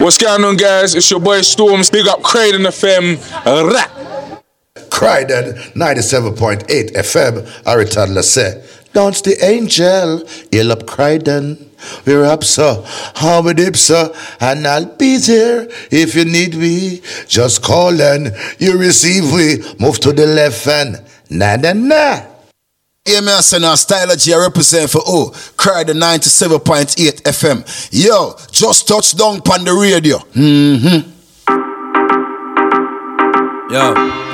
What's going on, guys? It's your boy Storms. Big up Croydon FM. Croydon 97.8 FM. Ari Toddler say, dance the angel, heal up Croydon. We're up, so, how we dip, so, and I'll be there if you need me. Just call and you receive we. Move to the left and na. Yeah, man, I say now, Styler G, I represent for Croydon 97.8 FM. Yo, just touch down on the radio. Yo.